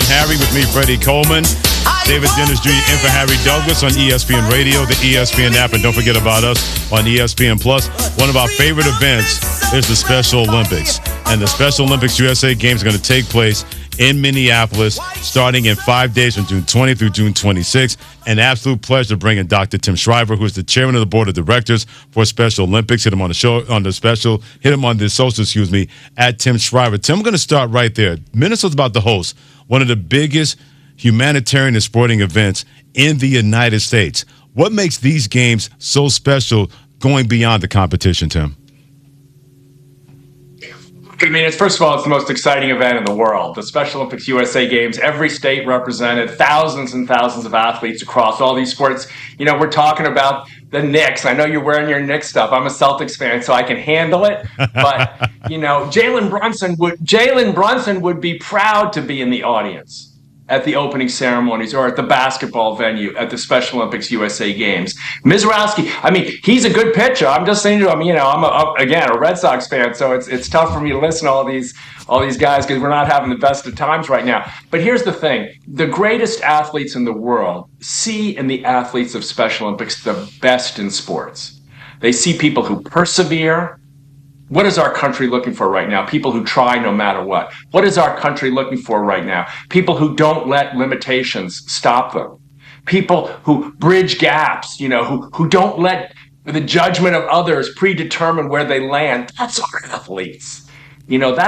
Harry with me, Freddie Coleman. David Dennis Jr. in for Harry Douglas on ESPN Radio, the ESPN app, and don't forget about us on ESPN Plus. One of our favorite events is the Special Olympics. And the Special Olympics USA Games are going to take place in Minneapolis starting in 5 days from June 20 through June 26. An absolute pleasure bringing Dr. Tim Shriver, who is the chairman of the board of directors for Special Olympics. Hit him on the show, hit him on the social, at Tim Shriver. Tim, I'm going to start right there. Minnesota's about to host one of the biggest humanitarian and sporting events in the United States. What makes these games so special going beyond the competition, Tim? I mean, first of all, it's the most exciting event in the world. The Special Olympics USA Games, every state represented, thousands and thousands of athletes across all these sports. You know, we're talking about the Knicks. I know you're wearing your Knicks stuff. I'm a Celtics fan, so I can handle it. But, you know, Jalen Brunson would be proud to be in the audience at the opening ceremonies or at the basketball venue at the Special Olympics USA Games. Mizrowski, I mean, he's a good pitcher. I'm just saying to him, you know, I'm a Red Sox fan, so it's tough for me to listen to all these guys because we're not having the best of times right now. But here's the thing. The greatest athletes in the world see in the athletes of Special Olympics the best in sports. They see people who persevere. What is our country looking for right now? People who try no matter what. What is our country looking for right now? People who don't let limitations stop them. People who bridge gaps, you know, who don't let the judgment of others predetermine where they land. That's our athletes. You know,